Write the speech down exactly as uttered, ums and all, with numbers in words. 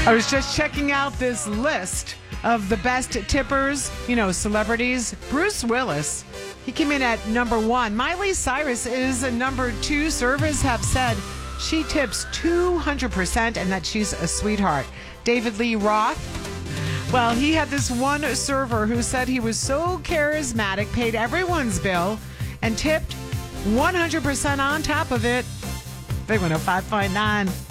I was just checking out this list of the best tippers, you know, celebrities. Bruce Willis, he came in at number one. Miley Cyrus is a number two. Servers have said she tips two hundred percent and that she's a sweetheart. David Lee Roth, well, he had this one server who said he was so charismatic, paid everyone's bill, and tipped one hundred percent on top of it. They went up five point nine.